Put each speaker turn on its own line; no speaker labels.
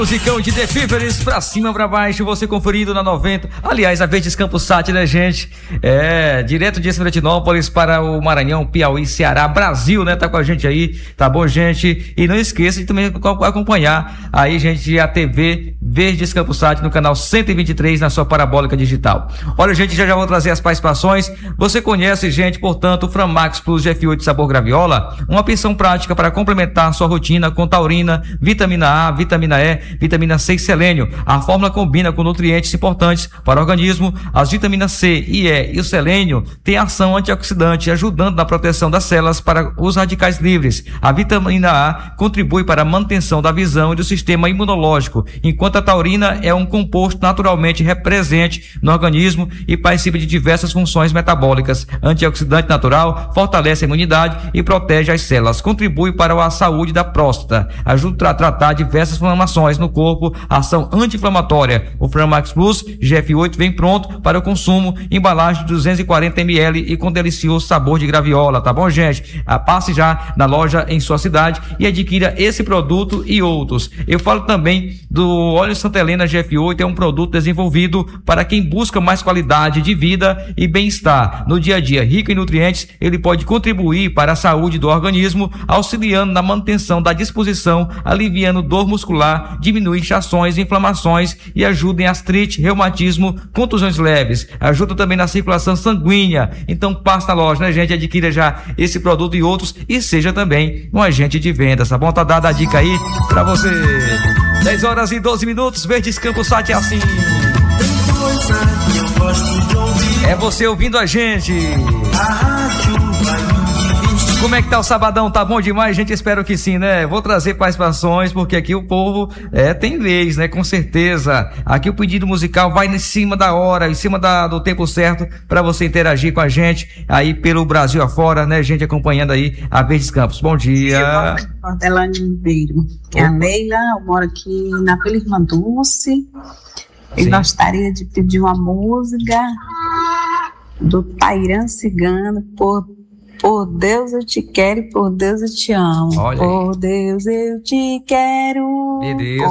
Musicão de The Fevers, pra cima, pra baixo, você conferindo na 90. Aliás, a Verdes Campos Sat, né, gente? Direto de Serentinópolis para o Maranhão, Piauí, Ceará, Brasil, né? Tá com a gente aí, tá bom, gente? E não esqueça de também acompanhar aí, gente, a TV Verdes Campos Sat no canal 123 na sua parabólica digital. Olha, gente, já vou trazer as participações. Você conhece, gente, portanto, o Framax Plus GF8 sabor graviola? Uma pensão prática para complementar sua rotina com taurina, vitamina A, vitamina E, vitamina C e selênio. A fórmula combina com nutrientes importantes para o organismo. As vitaminas C e E e o selênio têm ação antioxidante, ajudando na proteção das células para os radicais livres. A vitamina A contribui para a manutenção da visão e do sistema imunológico, enquanto a taurina é um composto naturalmente presente no organismo e participa de diversas funções metabólicas. Antioxidante natural, fortalece a imunidade e protege as células. Contribui para a saúde da próstata. Ajuda a tratar diversas inflamações no corpo, ação anti-inflamatória. O Framax Plus GF8 vem pronto para o consumo, embalagem de 240 ml e com delicioso sabor de graviola, tá bom, gente? Passe já na loja em sua cidade e adquira esse produto e outros. Eu falo também do óleo Santa Helena GF8, é um produto desenvolvido para quem busca mais qualidade de vida e bem-estar no dia a dia. Rico em nutrientes, ele pode contribuir para a saúde do organismo, auxiliando na manutenção da disposição, aliviando dor muscular, diminui inchações, inflamações e ajuda em artrite, reumatismo, contusões leves. Ajuda também na circulação sanguínea. Então passe na loja, né, gente? Adquira já esse produto e outros e seja também um agente de vendas, tá bom? Tá dada a dica aí pra você. 10 horas e 12 minutos, Verdes Campos Sat é assim. É você ouvindo a gente. Como é que tá o sabadão? Tá bom demais, gente? Espero que sim, né? Vou trazer participações, porque aqui o povo tem leis, né? Com certeza. Aqui o pedido musical vai em cima da hora, em cima do tempo certo, para você interagir com a gente aí pelo Brasil afora, né? Gente acompanhando aí a Verdes Campos. Bom dia.
Portelândia Ribeiro. É a Leila, eu moro aqui na Vila Irmã Dulce. Eu gostaria de pedir uma música do Tairan Cigano, Por Deus eu te quero e por Deus eu te amo.
Olha
por Deus eu te quero.
Beleza.